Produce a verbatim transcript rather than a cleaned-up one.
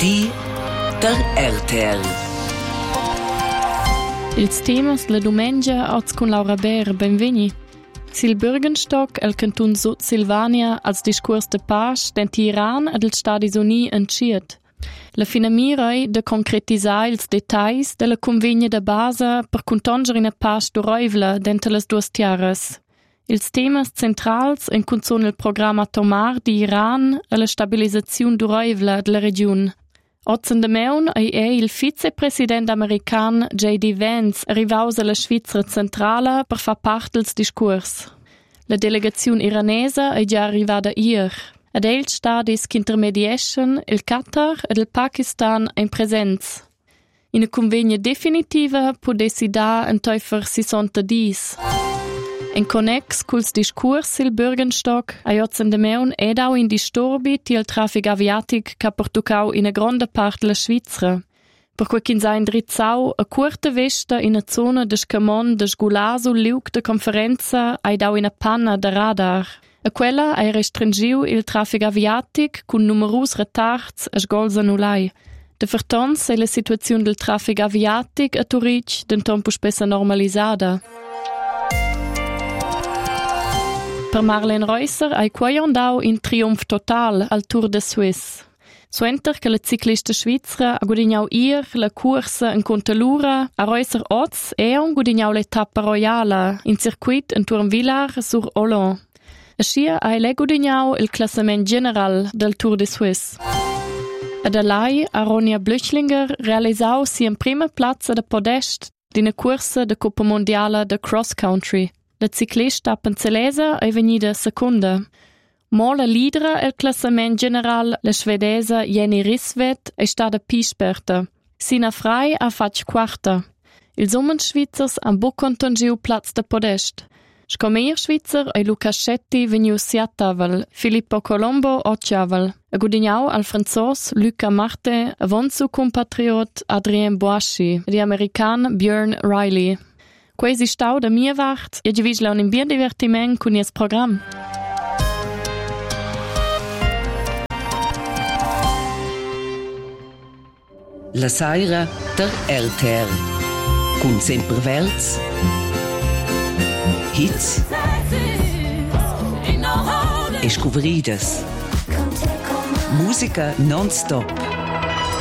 Di der R T L. Ils temas la dumengia oz con Laura Ber, benveni. Sil Bürgenstock, el Canton Sud Silvania, als discurs de pace denti Iran ed il Stati Uniti enciet. La finamirai de concretisar ils detalls de la convegna de base per contonger in a pace duroivla dentro las duas tiaras. Ils temas centrals en cunzon il programma Tomar di Iran e la stabilisazione duroivla de la region. Ozen de meun ei è il vicepresident american J D Vance arrivaus alla Svizra centrala per far part dels discurs. La delegazione iranesa è già arrivata ier. Ad el stadis c'intermediation il Qatar ed il Pakistan in presenza. In una convegna definitiva può decidere in teufer sessanta dis. In connex culs discurs il Bürgenstock a Jotzen de Meun ed au in disturbi ti il traffic aviatic ca portucau in a gronda part la Svizra. Per quei kin sa indrizzau a curta vesta in a zona de scamon de sgulasu liug de conferenza ai dau in a panna de radar. A quella ai restringiu il traffic aviatic cun numerus retards a sgols annulai. De vertons è la situazione del traffic aviatic a Turic denton pu spessa normalisada. Per Marlene Reusser ai quai andau in triumph total al Tour de Suisse. Suenter che la ciclista svizzera ha guadagnau ier la corsa in Contalura, a Reusser oz e ha guadagnau l'etappa royale in circuit in Tournvillars sur Hollande. Aschia ha lei guadagnau il classament general del Tour de Suisse. Ad alai a Ronja Blöchlinger realisau si in prima plazza da podest d'ina corsa de Coppa Mondiala de Cross Country. La ciclista pancelesa è venuta seconda. Mo la lidera il classament general, la svedesa Jenny Rissvet, è stata più sperta. Sina Frey ha fatto quarta. Ils Svizzers han buc contongiu plaz da podest. Scomeir Svizzer e Luca Schetti veniu siatavel, Filippo Colombo otjavel. A gudignau al franzos Luca Marte, avon su compatriot Adrien Boaschi, di american Björn Riley. Quasi stau da mia vart, e givis la un imbien divertiment con ies program. La saira der R T L. Cun Semperwelts. Hits. E scobridas. Musica non-stop.